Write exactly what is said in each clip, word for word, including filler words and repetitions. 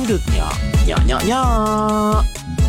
dangdutnya. Nyok nyok nyok.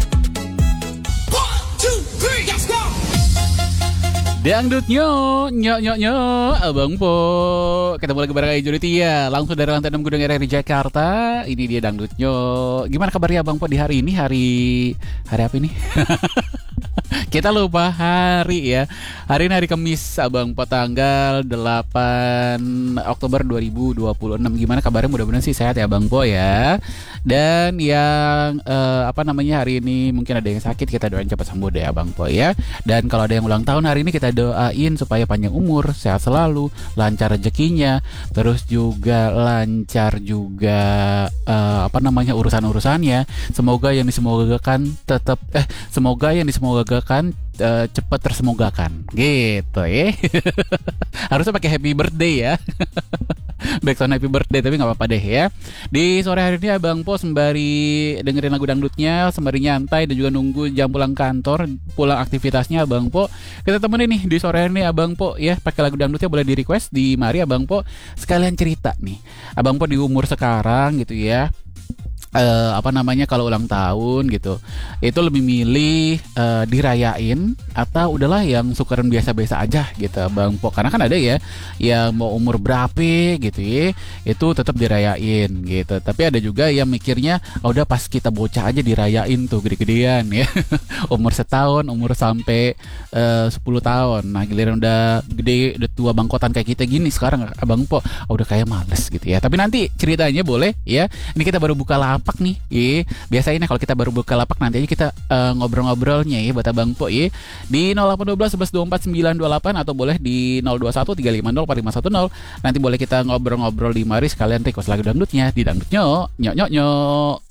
Dangdutnya, nyok nyok nyok, Abang Po. Ketemu lagi bareng Ayu Tia, langsung dari lantai enam Gedung R R di Jakarta. Ini dia Dangdutnya. Gimana kabarnya Abang Po di hari ini? Hari hari apa ini? Kita lupa hari ya. Hari ini hari Kamis, Abang Po, tanggal delapan Oktober dua ribu dua puluh enam. Gimana kabarnya? Mudah-mudahan sih sehat ya Abang Po ya. Dan yang eh, apa namanya hari ini mungkin ada yang sakit, kita doain cepat sembuh deh Abang Po ya. Dan kalau ada yang ulang tahun hari ini, kita doain supaya panjang umur, sehat selalu, lancar rezekinya, terus juga lancar juga uh, apa namanya urusan-urusannya. Semoga yang disemogakan tetap eh semoga yang disemogakan uh, cepat tersemogakan. Gitu ya. Harusnya pakai happy birthday ya. Backsound happy birthday, tapi nggak apa-apa deh ya. Di sore hari ini Abang Po sembari dengerin lagu dangdutnya, sembari nyantai dan juga nunggu jam pulang kantor, pulang aktivitasnya Abang Po, kita temenin nih di sore hari ini Abang Po ya, pakai lagu dangdutnya boleh di request di mari Abang Po sekalian cerita nih. Abang Po di umur sekarang gitu ya, Uh, apa namanya kalau ulang tahun gitu, itu lebih milih uh, dirayain atau udahlah yang syukuran biasa-biasa aja gitu Bang Po, karena kan ada ya yang mau umur berapa gitu ya itu tetap dirayain gitu, tapi ada juga yang mikirnya oh, udah pas kita bocah aja dirayain tuh gede-gedean ya. Umur setahun, umur sampai uh, sepuluh tahun, nah giliran udah gede, udah tua bangkotan kayak kita gini sekarang Abang Po, oh, udah kayak males gitu ya. Tapi nanti ceritanya boleh ya, ini kita baru buka lapak nih, iya. Biasanya kalau kita baru buka lapak nanti aja kita uh, ngobrol-ngobrolnya ya buat Abang Po ya. Di nol delapan satu dua satu satu dua empat sembilan dua delapan atau boleh di nol dua satu tiga lima nol empat lima satu nol. Nanti boleh kita ngobrol-ngobrol di mari sekalian request lagu dangdutnya di dangdutnya nyok nyok nyok.